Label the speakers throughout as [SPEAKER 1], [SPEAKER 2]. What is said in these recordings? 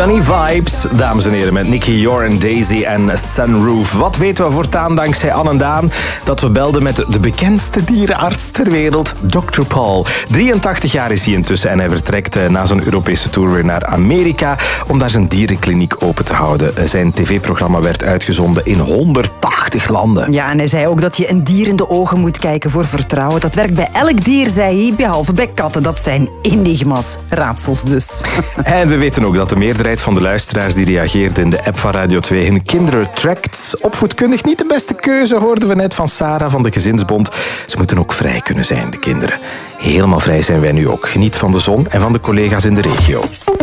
[SPEAKER 1] Sunny Vibes, dames en heren, met Nicky Yor en Daisy en Sunroof. Wat weten we voortaan dankzij Anne en Daan? Dat we belden met de bekendste dierenarts ter wereld, Dr. Paul. 83 jaar is hij intussen en hij vertrekt na zijn Europese tour weer naar Amerika om daar zijn dierenkliniek open te houden. Zijn tv-programma werd uitgezonden in 180 landen.
[SPEAKER 2] Ja, en hij zei ook dat je een dier in de ogen moet kijken voor vertrouwen. Dat werkt bij elk dier, zei hij, behalve bij katten. Dat zijn enigma's, raadsels dus.
[SPEAKER 1] En we weten ook dat de meerderheid van de luisteraars die reageerde in de app van Radio 2 hun kinderen trackt. Opvoedkundig niet de beste keuze, hoorden we net van Sarah van de Gezinsbond. Ze moeten ook vrij kunnen zijn, de kinderen. Helemaal vrij zijn wij nu ook. Geniet van de zon en van de collega's in de regio.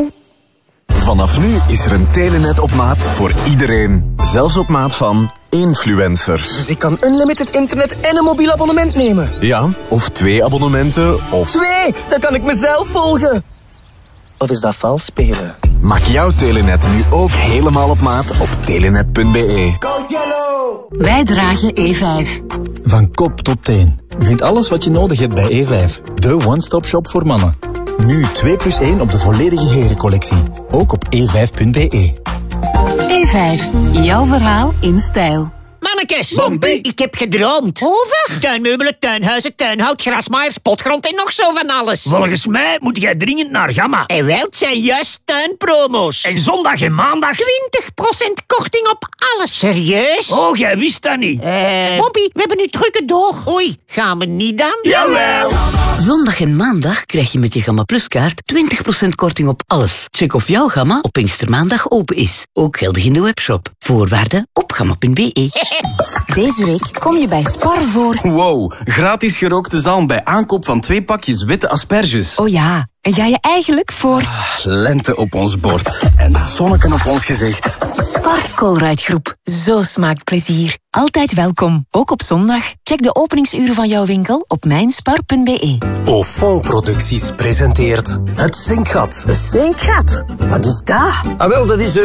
[SPEAKER 3] Vanaf nu is er een telenet op maat voor iedereen. Zelfs op maat van influencers.
[SPEAKER 4] Dus ik kan unlimited internet en een mobiel abonnement nemen?
[SPEAKER 3] Ja, of 2 abonnementen, of...
[SPEAKER 4] 2! Dan kan ik mezelf volgen. Of is dat vals spelen?
[SPEAKER 3] Maak jouw telenet nu ook helemaal op maat op telenet.be.
[SPEAKER 4] Go Yellow!
[SPEAKER 5] Wij dragen E5.
[SPEAKER 6] Van kop tot teen. Vind alles wat je nodig hebt bij E5. De one-stop shop voor mannen. Nu 2+1 op de volledige herencollectie. Ook op e5.be.
[SPEAKER 5] E5. Jouw verhaal in stijl.
[SPEAKER 7] Mannekes, ik heb gedroomd. Over? Tuinmeubelen, tuinhuizen, tuinhout, grasmaaiers, potgrond en nog zo van alles.
[SPEAKER 8] Volgens mij moet jij dringend naar Gamma.
[SPEAKER 7] En wel, het zijn juist tuinpromo's.
[SPEAKER 8] En zondag en maandag...
[SPEAKER 7] 20% korting op alles. Serieus?
[SPEAKER 8] Oh, jij wist dat niet.
[SPEAKER 7] Bobby, we hebben nu drukke door. Oei, gaan we niet dan?
[SPEAKER 8] Jawel.
[SPEAKER 9] Zondag en maandag krijg je met je Gamma Plus kaart 20% korting op alles. Check of jouw Gamma op Pinkstermaandag open is. Ook geldig in de webshop. Voorwaarden op gamma.be.
[SPEAKER 5] Deze week kom je bij Spar voor...
[SPEAKER 10] Wow, gratis gerookte zalm bij aankoop van 2 pakjes witte asperges.
[SPEAKER 5] Oh ja, en ga je eigenlijk voor...
[SPEAKER 10] Lente op ons bord en zonneken op ons gezicht.
[SPEAKER 5] Spar Colruyt Groep. Zo smaakt plezier. Altijd welkom, ook op zondag. Check de openingsuren van jouw winkel op mijnspar.be.
[SPEAKER 11] Ofon Producties presenteert Het Zinkgat.
[SPEAKER 4] Een zinkgat? Wat is dat?
[SPEAKER 11] Ah wel, dat is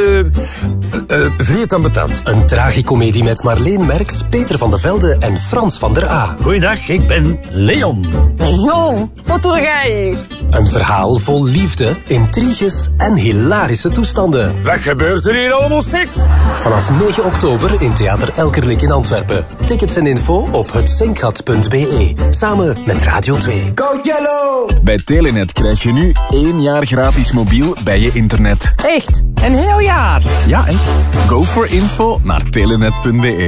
[SPEAKER 11] Vreed aan Betant. Een tragicomedie met Marleen Merks, Peter van de Velde en Frans van der A.
[SPEAKER 8] Goeiedag, ik ben Leon.
[SPEAKER 4] Leon, wat doe jij hier?
[SPEAKER 11] Een verhaal vol liefde, intriges en hilarische toestanden.
[SPEAKER 8] Wat gebeurt er hier allemaal, zeg?
[SPEAKER 11] Vanaf 9 oktober in Theater Elkerlijk in Antwerpen. Tickets en info op hetzinkgat.be. Samen met Radio 2.
[SPEAKER 4] Go Yellow!
[SPEAKER 3] Bij Telenet krijg je nu 1 jaar gratis mobiel bij je internet.
[SPEAKER 2] Echt? Een heel jaar?
[SPEAKER 3] Ja, echt. Go for info naar telenet.be.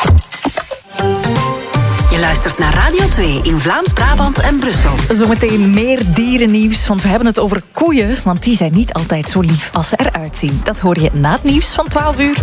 [SPEAKER 5] Je luistert naar Radio 2 in Vlaams-Brabant en Brussel.
[SPEAKER 12] Zometeen meer dierennieuws, want we hebben het over koeien. Want die zijn niet altijd zo lief als ze eruit zien. Dat hoor je na het nieuws van 12 uur.